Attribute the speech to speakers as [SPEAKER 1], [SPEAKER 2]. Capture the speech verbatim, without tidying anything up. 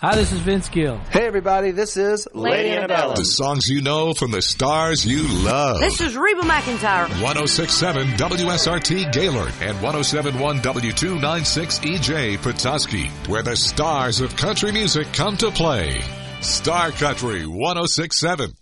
[SPEAKER 1] Hi, this is Vince Gill.
[SPEAKER 2] Hey, everybody, this is
[SPEAKER 3] Lady Annabella.
[SPEAKER 4] The songs you know from the stars you love.
[SPEAKER 5] This is Reba McEntire.
[SPEAKER 4] one oh six point seven W S R T Gaylord and one oh seven point one W two ninety-six E J Petoskey, where the stars of country music come to play. Star Country one oh six point seven.